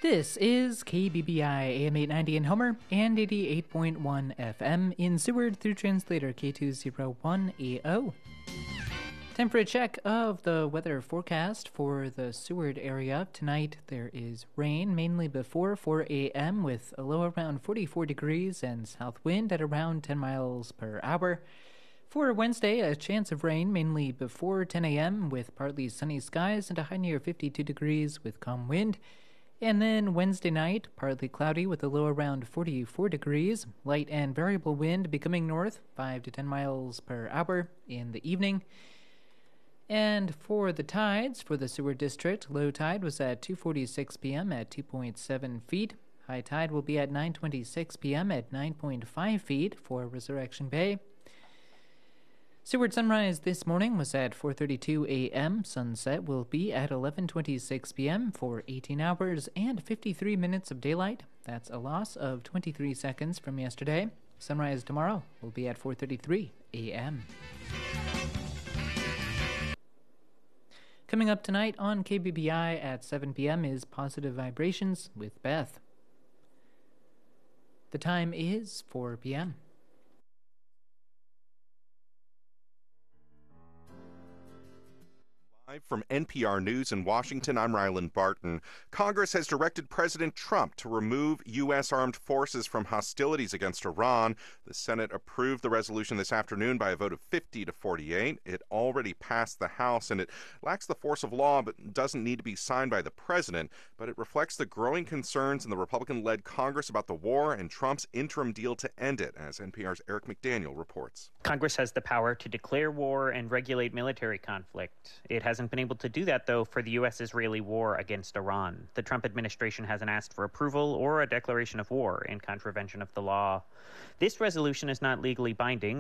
This is KBBI AM 890 in Homer and 88.1 FM in Seward through translator K201AO. Time for a check of the weather forecast for the Seward area. Tonight there is rain, mainly before 4 a.m. with a low around 44 degrees and south wind at around 10 miles per hour. For Wednesday, a chance of rain, mainly before 10 a.m. with partly sunny skies and a high near 52 degrees with calm wind. And then Wednesday night, partly cloudy with a low around 44 degrees, light and variable wind becoming north 5 to 10 miles per hour in the evening. And for the tides for the Seward District, low tide was at 2:46 p.m. at 2.7 feet. High tide will be at 9:26 p.m. at 9.5 feet for Resurrection Bay. Seward sunrise this morning was at 4:32 a.m. Sunset will be at 11:26 p.m. for 18 hours and 53 minutes of daylight. That's a loss of 23 seconds from yesterday. Sunrise tomorrow will be at 4:33 a.m. Coming up tonight on KBBI at 7 p.m. is Positive Vibrations with Beth. The time is 4 p.m. Live from NPR News in Washington, I'm Ryland Barton. Congress has directed President Trump to remove U.S. armed forces from hostilities against Iran. The Senate approved the resolution this afternoon by a vote of 50 to 48. It already passed the House, and it lacks the force of law but doesn't need to be signed by the president. But it reflects the growing concerns in the Republican-led Congress about the war and Trump's interim deal to end it, as NPR's Eric McDaniel reports. Congress has the power to declare war and regulate military conflict. It hasn't been able to do that, though, for the U.S.-Israeli war against Iran. The Trump administration hasn't asked for approval or a declaration of war in contravention of the law. This resolution is not legally binding.